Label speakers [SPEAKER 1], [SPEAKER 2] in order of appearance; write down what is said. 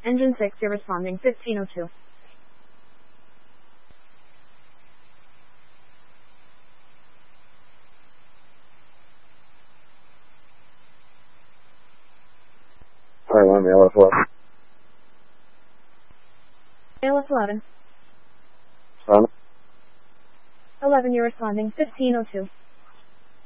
[SPEAKER 1] Engine 6, you're responding 1502.
[SPEAKER 2] Alright, on the LF11.
[SPEAKER 1] ALF 11.
[SPEAKER 2] Son?
[SPEAKER 1] 11, you're responding 1502.